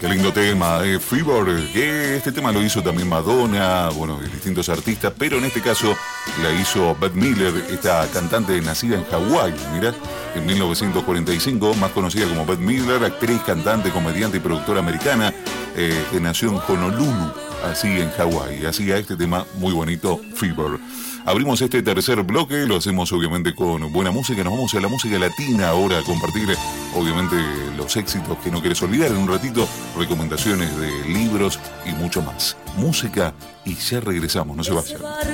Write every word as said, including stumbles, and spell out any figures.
Qué lindo tema, eh, Fever, que este tema lo hizo también Madonna, bueno, distintos artistas, pero en este caso la hizo Bette Midler, esta cantante nacida en Hawái, mirá, en mil novecientos cuarenta y cinco, más conocida como Bette Midler, actriz, cantante, comediante y productora americana, eh, que nació en Honolulu, así en Hawái, hacía este tema muy bonito, Fever. Abrimos este tercer bloque, lo hacemos obviamente con buena música, nos vamos a la música latina ahora a compartir obviamente los éxitos que no quieres olvidar en un ratito, recomendaciones de libros y mucho más. Música y ya regresamos, no se vayan.